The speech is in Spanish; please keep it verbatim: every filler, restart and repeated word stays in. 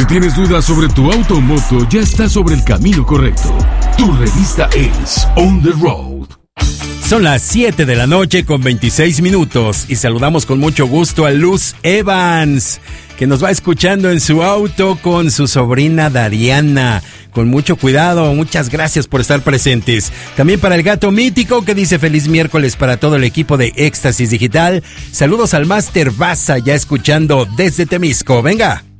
Si tienes dudas sobre tu auto o moto, ya estás sobre el camino correcto. Tu revista es On The Road. Son las siete de la noche con veintiséis minutos y saludamos con mucho gusto a Luz Evans, que nos va escuchando en su auto con su sobrina Dariana. Con mucho cuidado, muchas gracias por estar presentes. También para el gato mítico que dice feliz miércoles para todo el equipo de Éxtasis Digital. Saludos al Máster Baza, ya escuchando desde Temisco. Venga.